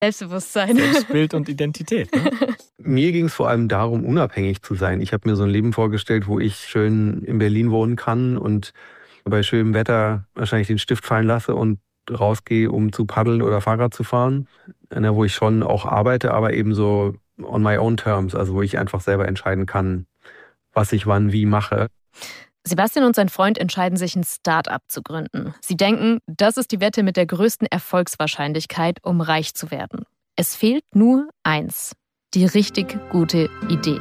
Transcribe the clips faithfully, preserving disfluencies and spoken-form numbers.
Selbstbewusstsein. Selbstbild und Identität. Ne? Mir ging es vor allem darum, unabhängig zu sein. Ich habe mir so ein Leben vorgestellt, wo ich schön in Berlin wohnen kann und bei schönem Wetter wahrscheinlich den Stift fallen lasse und rausgehe, um zu paddeln oder Fahrrad zu fahren. Wo ich schon auch arbeite, aber eben so on my own terms, also wo ich einfach selber entscheiden kann, was ich wann wie mache. Sebastian und sein Freund entscheiden sich, ein Start-up zu gründen. Sie denken, das ist die Wette mit der größten Erfolgswahrscheinlichkeit, um reich zu werden. Es fehlt nur eins: die richtig gute Idee.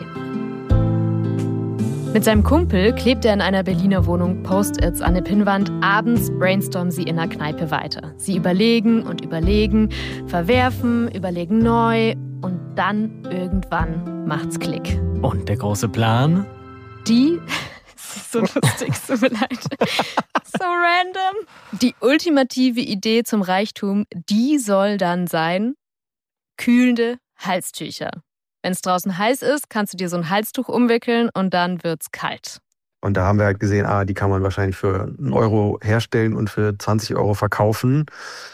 Mit seinem Kumpel klebt er in einer Berliner Wohnung Post-its an der Pinnwand. Abends brainstormen sie in der Kneipe weiter. Sie überlegen und überlegen, verwerfen, überlegen neu und dann irgendwann macht's Klick. Und der große Plan? Die... So lustig, es tut mir leid. So random. Die ultimative Idee zum Reichtum, die soll dann sein: kühlende Halstücher. Wenn es draußen heiß ist, kannst du dir so ein Halstuch umwickeln und dann wird's kalt. Und da haben wir halt gesehen, ah, die kann man wahrscheinlich für einen Euro herstellen und für zwanzig Euro verkaufen.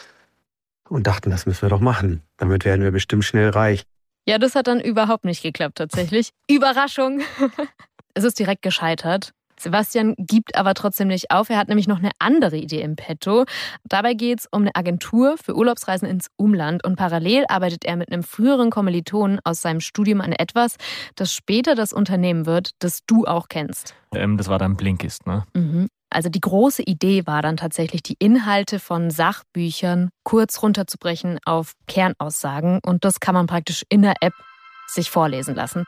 Und dachten, das müssen wir doch machen. Damit werden wir bestimmt schnell reich. Ja, das hat dann überhaupt nicht geklappt tatsächlich. Überraschung. Es ist direkt gescheitert. Sebastian gibt aber trotzdem nicht auf. Er hat nämlich noch eine andere Idee im Petto. Dabei geht es um eine Agentur für Urlaubsreisen ins Umland. Und parallel arbeitet er mit einem früheren Kommilitonen aus seinem Studium an etwas, das später das Unternehmen wird, das du auch kennst. Ähm, das war dann Blinkist, ne? Mhm. Also die große Idee war dann tatsächlich, die Inhalte von Sachbüchern kurz runterzubrechen auf Kernaussagen. Und das kann man praktisch in der App sich vorlesen lassen.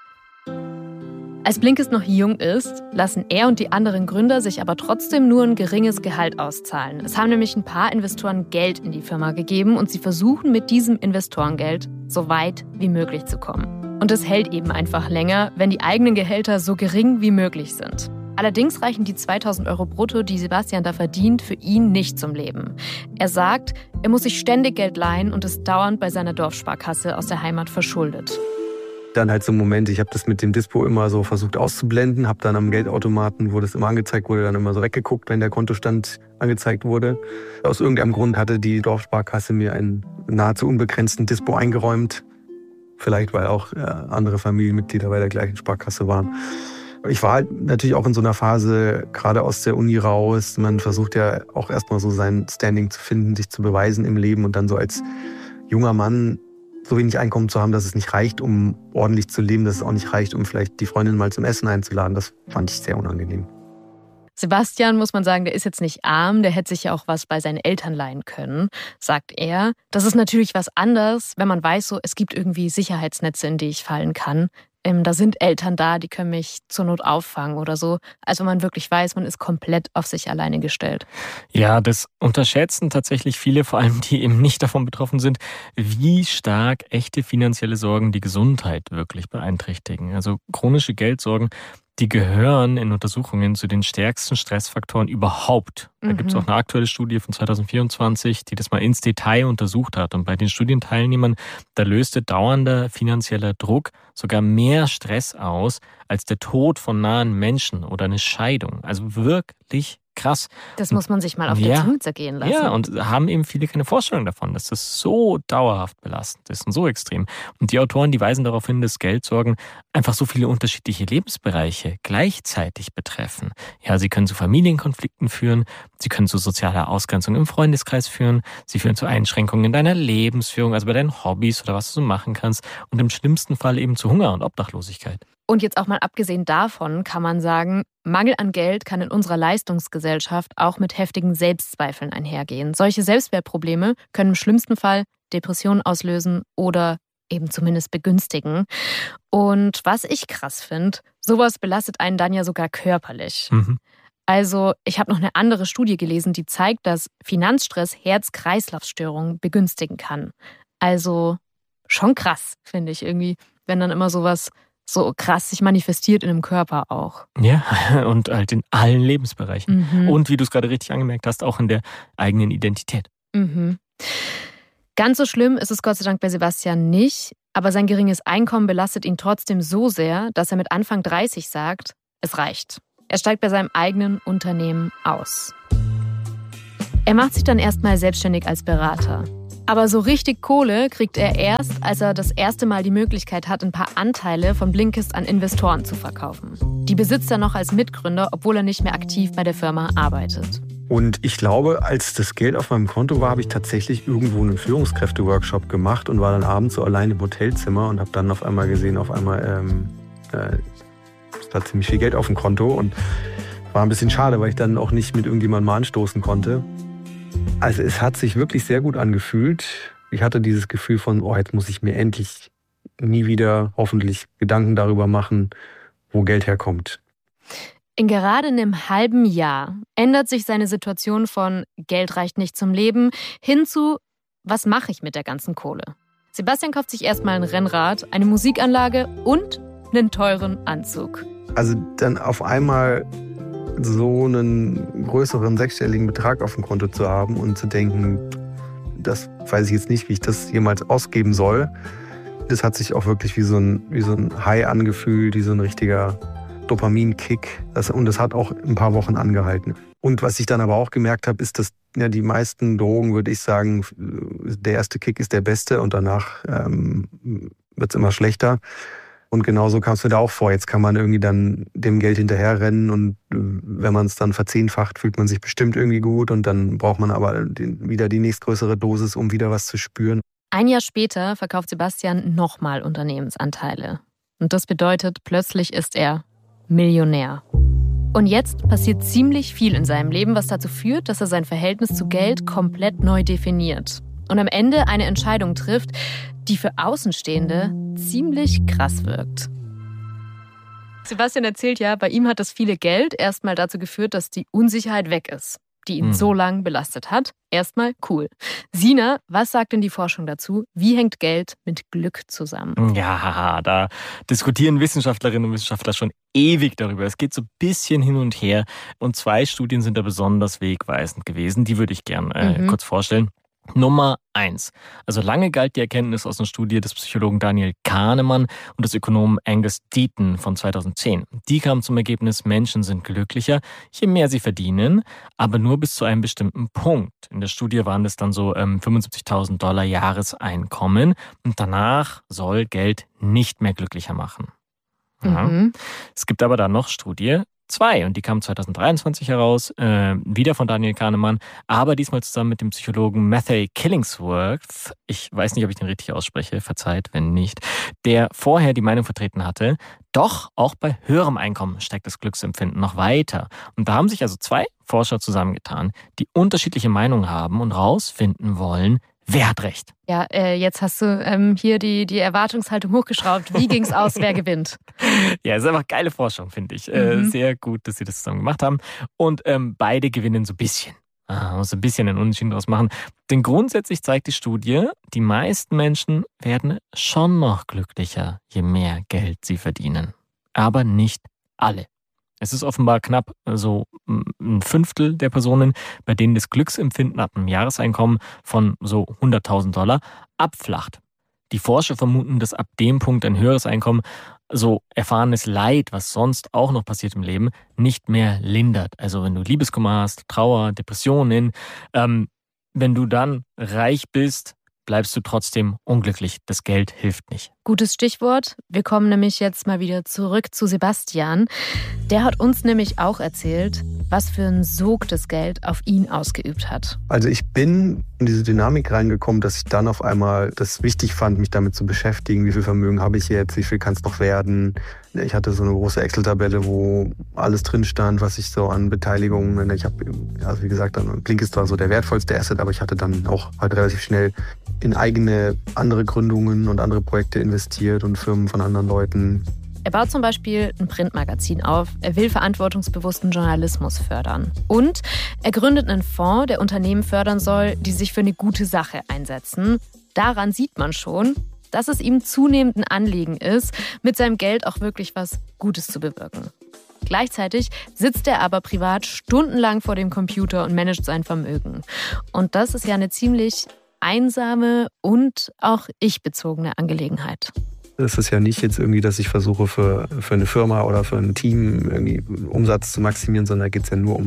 Als Blinkist noch jung ist, lassen er und die anderen Gründer sich aber trotzdem nur ein geringes Gehalt auszahlen. Es haben nämlich ein paar Investoren Geld in die Firma gegeben und sie versuchen mit diesem Investorengeld so weit wie möglich zu kommen. Und es hält eben einfach länger, wenn die eigenen Gehälter so gering wie möglich sind. Allerdings reichen die zweitausend Euro brutto, die Sebastian da verdient, für ihn nicht zum Leben. Er sagt, er muss sich ständig Geld leihen und ist dauernd bei seiner Dorfsparkasse aus der Heimat verschuldet. Dann halt so ein Moment, ich habe das mit dem Dispo immer so versucht auszublenden, habe dann am Geldautomaten, wo das immer angezeigt wurde, dann immer so weggeguckt, wenn der Kontostand angezeigt wurde. Aus irgendeinem Grund hatte die Dorfsparkasse mir einen nahezu unbegrenzten Dispo eingeräumt. Vielleicht, weil auch äh, andere Familienmitglieder bei der gleichen Sparkasse waren. Ich war halt natürlich auch in so einer Phase, gerade aus der Uni raus. Man versucht ja auch erstmal so sein Standing zu finden, sich zu beweisen im Leben und dann so als junger Mann so wenig Einkommen zu haben, dass es nicht reicht, um ordentlich zu leben, dass es auch nicht reicht, um vielleicht die Freundin mal zum Essen einzuladen. Das fand ich sehr unangenehm. Sebastian, muss man sagen, der ist jetzt nicht arm, der hätte sich ja auch was bei seinen Eltern leihen können, sagt er. Das ist natürlich was anderes, wenn man weiß, so es gibt irgendwie Sicherheitsnetze, in die ich fallen kann. Ähm, da sind Eltern da, die können mich zur Not auffangen oder so. Also wenn man wirklich weiß, man ist komplett auf sich alleine gestellt. Ja, das unterschätzen tatsächlich viele, vor allem die eben nicht davon betroffen sind, wie stark echte finanzielle Sorgen die Gesundheit wirklich beeinträchtigen. Also chronische Geldsorgen, die gehören in Untersuchungen zu den stärksten Stressfaktoren überhaupt. Da mhm. gibt es auch eine aktuelle Studie von zweitausendvierundzwanzig, die das mal ins Detail untersucht hat. Und bei den Studienteilnehmern, da löste dauernder finanzieller Druck sogar mehr Stress aus als der Tod von nahen Menschen oder eine Scheidung. Also wirklich krass. Das muss man sich mal auf ja, die Zunge zergehen lassen. Ja, und haben eben viele keine Vorstellung davon, dass das so dauerhaft belastend ist und so extrem. Und die Autoren, die weisen darauf hin, dass Geldsorgen einfach so viele unterschiedliche Lebensbereiche gleichzeitig betreffen. Ja, sie können zu Familienkonflikten führen, sie können zu sozialer Ausgrenzung im Freundeskreis führen, sie führen zu Einschränkungen in deiner Lebensführung, also bei deinen Hobbys oder was du so machen kannst und im schlimmsten Fall eben zu Hunger und Obdachlosigkeit. Und jetzt auch mal abgesehen davon kann man sagen, Mangel an Geld kann in unserer Leistungsgesellschaft auch mit heftigen Selbstzweifeln einhergehen. Solche Selbstwertprobleme können im schlimmsten Fall Depressionen auslösen oder eben zumindest begünstigen. Und was ich krass finde, sowas belastet einen dann ja sogar körperlich. Mhm. Also ich habe noch eine andere Studie gelesen, die zeigt, dass Finanzstress Herz-Kreislauf-Störungen begünstigen kann. Also schon krass, finde ich irgendwie, wenn dann immer sowas so krass sich manifestiert in dem Körper auch. Ja, und halt in allen Lebensbereichen. Mhm. Und wie du es gerade richtig angemerkt hast, auch in der eigenen Identität. Mhm. Ganz so schlimm ist es Gott sei Dank bei Sebastian nicht, aber sein geringes Einkommen belastet ihn trotzdem so sehr, dass er mit Anfang dreißig sagt, es reicht. Er steigt bei seinem eigenen Unternehmen aus. Er macht sich dann erstmal selbstständig als Berater. Aber so richtig Kohle kriegt er erst, als er das erste Mal die Möglichkeit hat, ein paar Anteile von Blinkist an Investoren zu verkaufen. Die besitzt er noch als Mitgründer, obwohl er nicht mehr aktiv bei der Firma arbeitet. Und ich glaube, als das Geld auf meinem Konto war, habe ich tatsächlich irgendwo einen Führungskräfte-Workshop gemacht und war dann abends so allein im Hotelzimmer und habe dann auf einmal gesehen, auf einmal ähm, äh, ist da ziemlich viel Geld auf dem Konto. Und war ein bisschen schade, weil ich dann auch nicht mit irgendjemandem mal anstoßen konnte. Also es hat sich wirklich sehr gut angefühlt. Ich hatte dieses Gefühl von, oh, jetzt muss ich mir endlich nie wieder hoffentlich Gedanken darüber machen, wo Geld herkommt. In gerade einem halben Jahr ändert sich seine Situation von Geld reicht nicht zum Leben hin zu, was mache ich mit der ganzen Kohle? Sebastian kauft sich erstmal ein Rennrad, eine Musikanlage und einen teuren Anzug. Also dann auf einmal so einen größeren sechsstelligen Betrag auf dem Konto zu haben und zu denken, das weiß ich jetzt nicht, wie ich das jemals ausgeben soll. Das hat sich auch wirklich wie so ein, wie so ein High angefühlt, wie so ein richtiger Dopaminkick. Das, und das hat auch ein paar Wochen angehalten. Und was ich dann aber auch gemerkt habe, ist, dass ja, die meisten Drogen, würde ich sagen, der erste Kick ist der beste und danach ähm, wird es immer schlechter. Und genauso kam es mir da auch vor. Jetzt kann man irgendwie dann dem Geld hinterherrennen und wenn man es dann verzehnfacht, fühlt man sich bestimmt irgendwie gut und dann braucht man aber den, wieder die nächstgrößere Dosis, um wieder was zu spüren. Ein Jahr später verkauft Sebastian nochmal Unternehmensanteile. Und das bedeutet, plötzlich ist er Millionär. Und jetzt passiert ziemlich viel in seinem Leben, was dazu führt, dass er sein Verhältnis zu Geld komplett neu definiert. Und am Ende eine Entscheidung trifft, die für Außenstehende ziemlich krass wirkt. Sebastian erzählt ja, bei ihm hat das viele Geld erstmal dazu geführt, dass die Unsicherheit weg ist, die ihn hm. so lange belastet hat. Erstmal cool. Sina, was sagt denn die Forschung dazu? Wie hängt Geld mit Glück zusammen? Ja, da diskutieren Wissenschaftlerinnen und Wissenschaftler schon ewig darüber. Es geht so ein bisschen hin und her. Und zwei Studien sind da besonders wegweisend gewesen. Die würde ich gern äh, mhm. kurz vorstellen. Nummer eins. Also lange galt die Erkenntnis aus einer Studie des Psychologen Daniel Kahnemann und des Ökonomen Angus Deaton von zweitausendzehn. Die kamen zum Ergebnis, Menschen sind glücklicher, je mehr sie verdienen, aber nur bis zu einem bestimmten Punkt. In der Studie waren das dann so ähm, fünfundsiebzigtausend Dollar Jahreseinkommen und danach soll Geld nicht mehr glücklicher machen. Ja. Mhm. Es gibt aber dann noch Studie zwei und die kam zweitausenddreiundzwanzig heraus, äh, wieder von Daniel Kahnemann, aber diesmal zusammen mit dem Psychologen Matthew Killingsworth, ich weiß nicht, ob ich den richtig ausspreche, verzeiht, wenn nicht, der vorher die Meinung vertreten hatte, doch auch bei höherem Einkommen steigt das Glücksempfinden noch weiter. Und da haben sich also zwei Forscher zusammengetan, die unterschiedliche Meinungen haben und rausfinden wollen, wer hat recht? Ja, äh, jetzt hast du ähm, hier die, die Erwartungshaltung hochgeschraubt. Wie ging's aus, wer gewinnt? Ja, es ist einfach geile Forschung, finde ich. Äh, mhm. Sehr gut, dass sie das zusammen gemacht haben. Und ähm, beide gewinnen so ein bisschen. Ah, muss ein bisschen einen Unterschied draus machen. Denn grundsätzlich zeigt die Studie, die meisten Menschen werden schon noch glücklicher, je mehr Geld sie verdienen. Aber nicht alle. Es ist offenbar knapp so ein Fünftel der Personen, bei denen das Glücksempfinden ab einem Jahreseinkommen von so hunderttausend Dollar abflacht. Die Forscher vermuten, dass ab dem Punkt ein höheres Einkommen so erfahrenes Leid, was sonst auch noch passiert im Leben, nicht mehr lindert. Also wenn du Liebeskummer hast, Trauer, Depressionen, ähm, wenn du dann reich bist, bleibst du trotzdem unglücklich. Das Geld hilft nicht. Gutes Stichwort. Wir kommen nämlich jetzt mal wieder zurück zu Sebastian. Der hat uns nämlich auch erzählt, was für einen Sog das Geld auf ihn ausgeübt hat. Also ich bin in diese Dynamik reingekommen, dass ich dann auf einmal das wichtig fand, mich damit zu beschäftigen. Wie viel Vermögen habe ich jetzt? Wie viel kann es noch werden? Ich hatte so eine große Excel-Tabelle, wo alles drin stand, was ich so an Beteiligungen, ich habe, also wie gesagt, dann Blinkist war so der wertvollste Asset, aber ich hatte dann auch halt relativ schnell in eigene andere Gründungen und andere Projekte investiert und Firmen von anderen Leuten. Er baut zum Beispiel ein Printmagazin auf. Er will verantwortungsbewussten Journalismus fördern. Und er gründet einen Fonds, der Unternehmen fördern soll, die sich für eine gute Sache einsetzen. Daran sieht man schon, dass es ihm zunehmend ein Anliegen ist, mit seinem Geld auch wirklich was Gutes zu bewirken. Gleichzeitig sitzt er aber privat stundenlang vor dem Computer und managt sein Vermögen. Und das ist ja eine ziemlich einsame und auch ich-bezogene Angelegenheit. Es ist ja nicht jetzt irgendwie, dass ich versuche, für, für eine Firma oder für ein Team irgendwie Umsatz zu maximieren, sondern da geht es ja nur um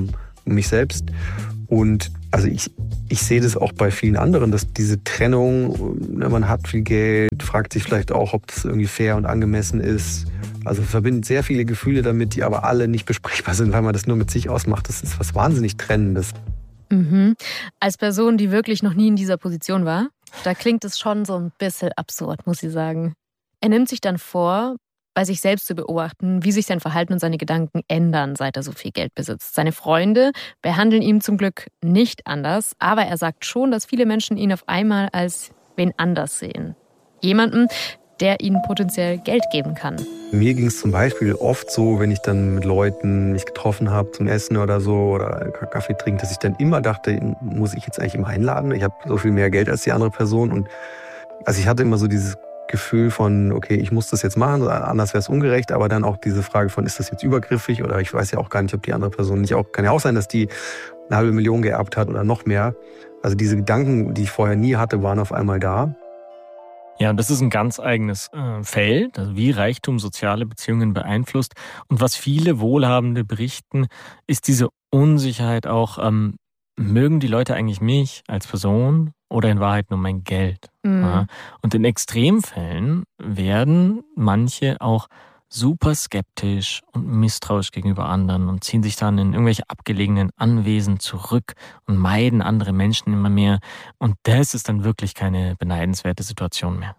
mich selbst. Und also ich, ich sehe das auch bei vielen anderen, dass diese Trennung, man hat viel Geld, fragt sich vielleicht auch, ob das irgendwie fair und angemessen ist. Also verbindet sehr viele Gefühle damit, die aber alle nicht besprechbar sind, weil man das nur mit sich ausmacht. Das ist was wahnsinnig Trennendes. Mhm. Als Person, die wirklich noch nie in dieser Position war, da klingt es schon so ein bisschen absurd, muss ich sagen. Er nimmt sich dann vor, bei sich selbst zu beobachten, wie sich sein Verhalten und seine Gedanken ändern, seit er so viel Geld besitzt. Seine Freunde behandeln ihn zum Glück nicht anders, aber er sagt schon, dass viele Menschen ihn auf einmal als wen anders sehen. Jemanden, der ihnen potenziell Geld geben kann. Mir ging es zum Beispiel oft so, wenn ich dann mit Leuten mich getroffen habe zum Essen oder so oder Kaffee trinken, dass ich dann immer dachte, muss ich jetzt eigentlich immer einladen? Ich habe so viel mehr Geld als die andere Person. Und also ich hatte immer so dieses Gefühl von, okay, ich muss das jetzt machen, anders wäre es ungerecht, aber dann auch diese Frage von, ist das jetzt übergriffig oder ich weiß ja auch gar nicht, ob die andere Person nicht auch, kann ja auch sein, dass die eine halbe Million geerbt hat oder noch mehr. Also diese Gedanken, die ich vorher nie hatte, waren auf einmal da. Ja, und das ist ein ganz eigenes äh, Feld, also wie Reichtum soziale Beziehungen beeinflusst. Und was viele Wohlhabende berichten, ist diese Unsicherheit auch, ähm, mögen die Leute eigentlich mich als Person oder in Wahrheit nur mein Geld? Mhm. Ja? Und in Extremfällen werden manche auch super skeptisch und misstrauisch gegenüber anderen und ziehen sich dann in irgendwelche abgelegenen Anwesen zurück und meiden andere Menschen immer mehr. Und das ist dann wirklich keine beneidenswerte Situation mehr.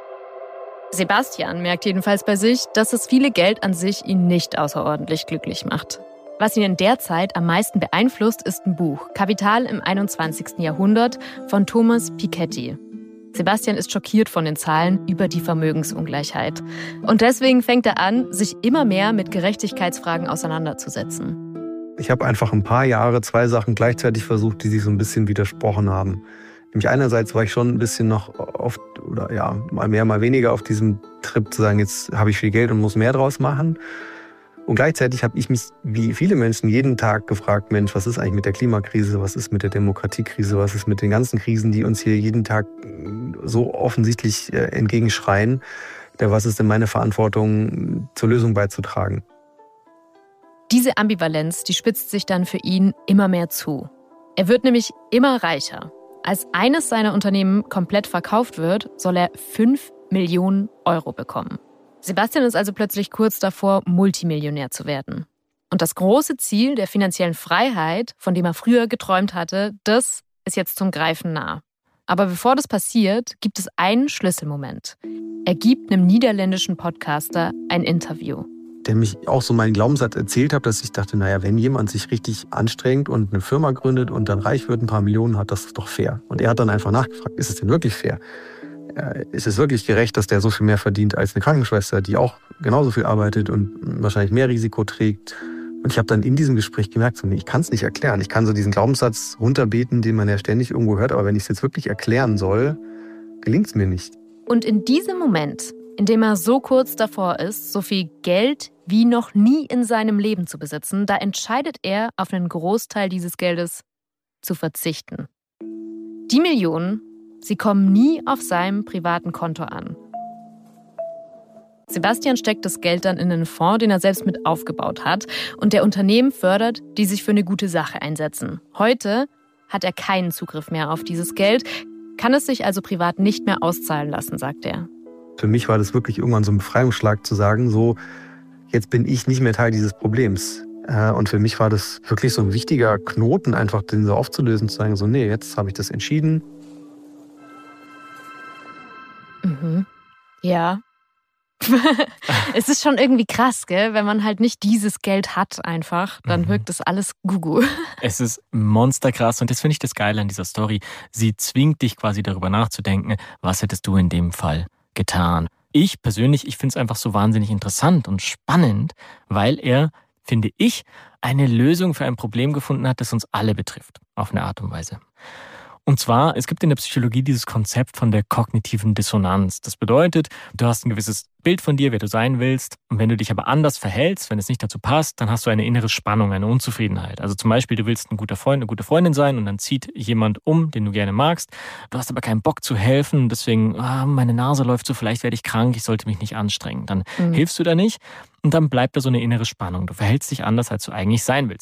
Sebastian merkt jedenfalls bei sich, dass das viele Geld an sich ihn nicht außerordentlich glücklich macht. Was ihn in der Zeit am meisten beeinflusst, ist ein Buch, Kapital im einundzwanzigsten Jahrhundert von Thomas Piketty. Sebastian ist schockiert von den Zahlen über die Vermögensungleichheit. Und deswegen fängt er an, sich immer mehr mit Gerechtigkeitsfragen auseinanderzusetzen. Ich habe einfach ein paar Jahre zwei Sachen gleichzeitig versucht, die sich so ein bisschen widersprochen haben. Nämlich einerseits war ich schon ein bisschen noch oft, oder ja, mal mehr, mal weniger auf diesem Trip zu sagen, jetzt habe ich viel Geld und muss mehr draus machen. Und gleichzeitig habe ich mich, wie viele Menschen, jeden Tag gefragt, Mensch, was ist eigentlich mit der Klimakrise, was ist mit der Demokratiekrise, was ist mit den ganzen Krisen, die uns hier jeden Tag so offensichtlich entgegenschreien. Was ist denn meine Verantwortung, zur Lösung beizutragen? Diese Ambivalenz, die spitzt sich dann für ihn immer mehr zu. Er wird nämlich immer reicher. Als eines seiner Unternehmen komplett verkauft wird, soll er fünf Millionen Euro bekommen. Sebastian ist also plötzlich kurz davor, Multimillionär zu werden. Und das große Ziel der finanziellen Freiheit, von dem er früher geträumt hatte, das ist jetzt zum Greifen nah. Aber bevor das passiert, gibt es einen Schlüsselmoment. Er gibt einem niederländischen Podcaster ein Interview. Der mich auch so meinen Glaubenssatz erzählt hat, dass ich dachte, naja, wenn jemand sich richtig anstrengt und eine Firma gründet und dann reich wird, ein paar Millionen hat, das ist doch fair. Und er hat dann einfach nachgefragt, ist es denn wirklich fair? Ist es wirklich gerecht, dass der so viel mehr verdient als eine Krankenschwester, die auch genauso viel arbeitet und wahrscheinlich mehr Risiko trägt? Und ich habe dann in diesem Gespräch gemerkt, so, nee, ich kann es nicht erklären. Ich kann so diesen Glaubenssatz runterbeten, den man ja ständig irgendwo hört, aber wenn ich es jetzt wirklich erklären soll, gelingt es mir nicht. Und in diesem Moment, in dem er so kurz davor ist, so viel Geld wie noch nie in seinem Leben zu besitzen, da entscheidet er, auf einen Großteil dieses Geldes zu verzichten. Die Millionen, sie kommen nie auf seinem privaten Konto an. Sebastian steckt das Geld dann in einen Fonds, den er selbst mit aufgebaut hat und der Unternehmen fördert, die sich für eine gute Sache einsetzen. Heute hat er keinen Zugriff mehr auf dieses Geld, kann es sich also privat nicht mehr auszahlen lassen, sagt er. Für mich war das wirklich irgendwann so ein Befreiungsschlag zu sagen, so, jetzt bin ich nicht mehr Teil dieses Problems. Und für mich war das wirklich so ein wichtiger Knoten, einfach den so aufzulösen, zu sagen, so, nee, jetzt habe ich das entschieden. Mhm. Ja. Es ist schon irgendwie krass, gell? Wenn man halt nicht dieses Geld hat einfach, dann mhm. wirkt das alles gugu. Es ist monsterkrass und das finde ich das Geile an dieser Story. Sie zwingt dich quasi darüber nachzudenken, was hättest du in dem Fall getan. Ich persönlich, ich finde es einfach so wahnsinnig interessant und spannend, weil er, finde ich, eine Lösung für ein Problem gefunden hat, das uns alle betrifft, auf eine Art und Weise. Und zwar, es gibt in der Psychologie dieses Konzept von der kognitiven Dissonanz. Das bedeutet, du hast ein gewisses Bild von dir, wer du sein willst. Und wenn du dich aber anders verhältst, wenn es nicht dazu passt, dann hast du eine innere Spannung, eine Unzufriedenheit. Also zum Beispiel, du willst ein guter Freund, eine gute Freundin sein und dann zieht jemand um, den du gerne magst. Du hast aber keinen Bock zu helfen, deswegen, ah, meine Nase läuft so, vielleicht werde ich krank, ich sollte mich nicht anstrengen. Dann mhm. hilfst du da nicht und dann bleibt da so eine innere Spannung. Du verhältst dich anders, als du eigentlich sein willst.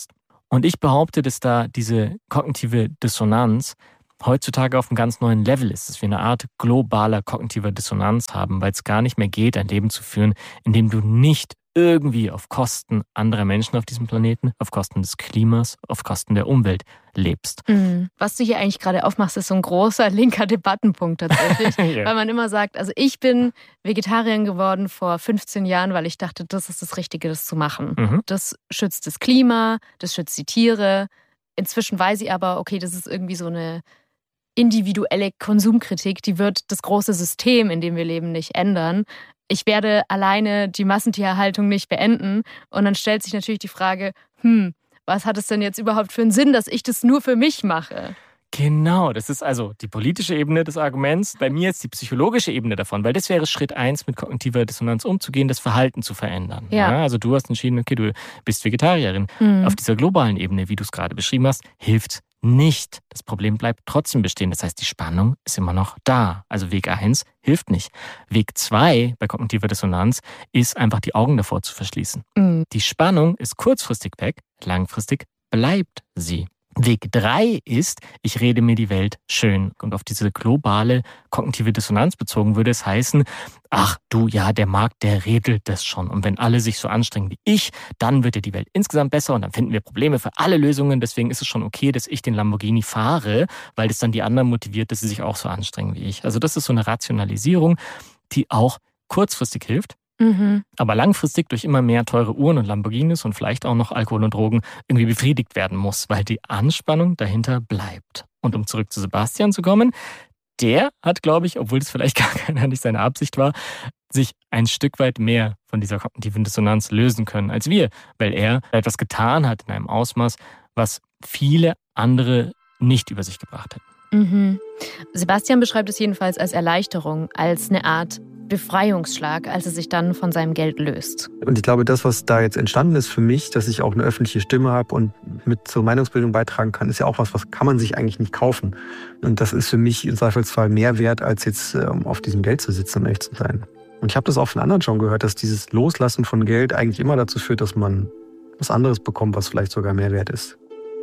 Und ich behaupte, dass da diese kognitive Dissonanz heutzutage auf einem ganz neuen Level ist, dass wir eine Art globaler kognitiver Dissonanz haben, weil es gar nicht mehr geht, ein Leben zu führen, in dem du nicht irgendwie auf Kosten anderer Menschen auf diesem Planeten, auf Kosten des Klimas, auf Kosten der Umwelt lebst. Mhm. Was du hier eigentlich gerade aufmachst, ist so ein großer linker Debattenpunkt tatsächlich, ja. Weil man immer sagt, also ich bin Vegetarierin geworden vor fünfzehn Jahren, weil ich dachte, das ist das Richtige, das zu machen. Mhm. Das schützt das Klima, das schützt die Tiere. Inzwischen weiß ich aber, okay, das ist irgendwie so eine individuelle Konsumkritik, die wird das große System, in dem wir leben, nicht ändern. Ich werde alleine die Massentierhaltung nicht beenden. Und dann stellt sich natürlich die Frage, hm, was hat es denn jetzt überhaupt für einen Sinn, dass ich das nur für mich mache? Genau, das ist also die politische Ebene des Arguments. Bei mir jetzt die psychologische Ebene davon, weil das wäre Schritt eins, mit kognitiver Dissonanz umzugehen, das Verhalten zu verändern. Ja. Ja, also du hast entschieden, okay, du bist Vegetarierin. Mhm. Auf dieser globalen Ebene, wie du es gerade beschrieben hast, hilft nicht. Das Problem bleibt trotzdem bestehen. Das heißt, die Spannung ist immer noch da. Also Weg eins hilft nicht. Weg zwei bei kognitiver Dissonanz ist einfach die Augen davor zu verschließen. Mhm. Die Spannung ist kurzfristig weg, langfristig bleibt sie. Weg drei ist, ich rede mir die Welt schön. Und auf diese globale kognitive Dissonanz bezogen würde es heißen, ach du, ja, der Markt, der regelt das schon. Und wenn alle sich so anstrengen wie ich, dann wird ja die Welt insgesamt besser und dann finden wir Probleme für alle Lösungen. Deswegen ist es schon okay, dass ich den Lamborghini fahre, weil das dann die anderen motiviert, dass sie sich auch so anstrengen wie ich. Also das ist so eine Rationalisierung, die auch kurzfristig hilft. Mhm. Aber langfristig durch immer mehr teure Uhren und Lamborghinis und vielleicht auch noch Alkohol und Drogen irgendwie befriedigt werden muss, weil die Anspannung dahinter bleibt. Und um zurück zu Sebastian zu kommen, der hat, glaube ich, obwohl das vielleicht gar keiner nicht seine Absicht war, sich ein Stück weit mehr von dieser kognitiven Dissonanz lösen können als wir, weil er etwas getan hat in einem Ausmaß, was viele andere nicht über sich gebracht hätten. Mhm. Sebastian beschreibt es jedenfalls als Erleichterung, als eine Art Befreiungsschlag, als er sich dann von seinem Geld löst. Und ich glaube, das, was da jetzt entstanden ist für mich, dass ich auch eine öffentliche Stimme habe und mit zur Meinungsbildung beitragen kann, ist ja auch was, was kann man sich eigentlich nicht kaufen. Und das ist für mich im Zweifelsfall mehr wert, als jetzt ähm, auf diesem Geld zu sitzen, um echt zu sein. Und ich habe das auch von anderen schon gehört, dass dieses Loslassen von Geld eigentlich immer dazu führt, dass man was anderes bekommt, was vielleicht sogar mehr wert ist.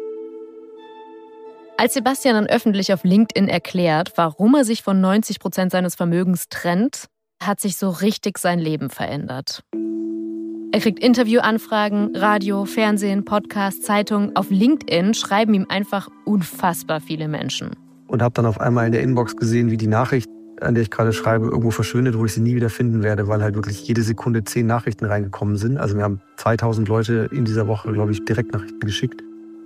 Als Sebastian dann öffentlich auf LinkedIn erklärt, warum er sich von neunzig Prozent seines Vermögens trennt, hat sich so richtig sein Leben verändert. Er kriegt Interviewanfragen, Radio, Fernsehen, Podcast, Zeitung. Auf LinkedIn schreiben ihm einfach unfassbar viele Menschen. Und habe dann auf einmal in der Inbox gesehen, wie die Nachricht, an der ich gerade schreibe, irgendwo verschwindet, wo ich sie nie wieder finden werde, weil halt wirklich jede Sekunde zehn Nachrichten reingekommen sind. Also wir haben zweitausend Leute in dieser Woche, glaube ich, Direktnachrichten geschickt.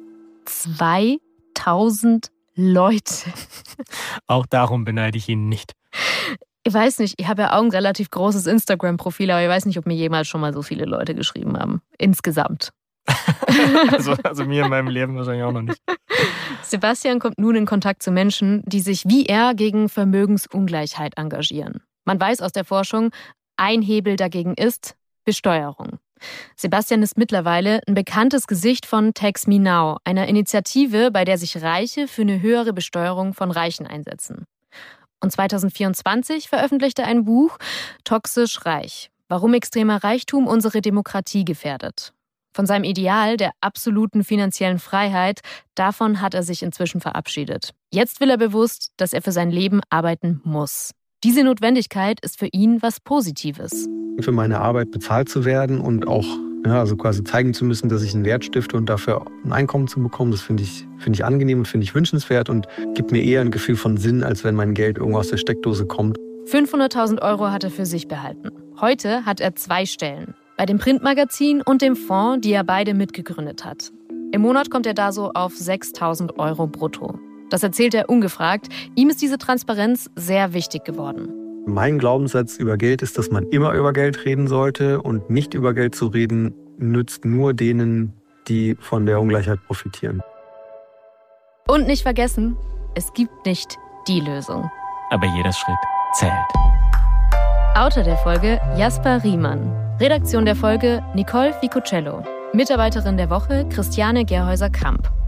zweitausend Leute. Auch darum beneide ich ihn nicht. Ich weiß nicht, ich habe ja auch ein relativ großes Instagram-Profil, aber ich weiß nicht, ob mir jemals schon mal so viele Leute geschrieben haben. Insgesamt. also, also mir in meinem Leben wahrscheinlich auch noch nicht. Sebastian kommt nun in Kontakt zu Menschen, die sich wie er gegen Vermögensungleichheit engagieren. Man weiß aus der Forschung, ein Hebel dagegen ist Besteuerung. Sebastian ist mittlerweile ein bekanntes Gesicht von Tax Me Now, einer Initiative, bei der sich Reiche für eine höhere Besteuerung von Reichen einsetzen. Und zweitausendvierundzwanzig veröffentlichte er ein Buch, Toxisch Reich, warum extremer Reichtum unsere Demokratie gefährdet. Von seinem Ideal der absoluten finanziellen Freiheit, davon hat er sich inzwischen verabschiedet. Jetzt will er bewusst, dass er für sein Leben arbeiten muss. Diese Notwendigkeit ist für ihn was Positives. Für meine Arbeit bezahlt zu werden und auch ja, also quasi zeigen zu müssen, dass ich einen Wert stifte und dafür ein Einkommen zu bekommen, das finde ich, finde ich angenehm und finde ich wünschenswert und gibt mir eher ein Gefühl von Sinn, als wenn mein Geld irgendwo aus der Steckdose kommt. fünfhunderttausend Euro hat er für sich behalten. Heute hat er zwei Stellen. Bei dem Printmagazin und dem Fonds, die er beide mitgegründet hat. Im Monat kommt er da so auf sechstausend Euro brutto. Das erzählt er ungefragt. Ihm ist diese Transparenz sehr wichtig geworden. Mein Glaubenssatz über Geld ist, dass man immer über Geld reden sollte und nicht über Geld zu reden, nützt nur denen, die von der Ungleichheit profitieren. Und nicht vergessen, es gibt nicht die Lösung. Aber jeder Schritt zählt. Autor der Folge Jasper Riemann. Redaktion der Folge Nicole Ficuccello. Mitarbeiterin der Woche Christiane Gerhäuser-Kamp.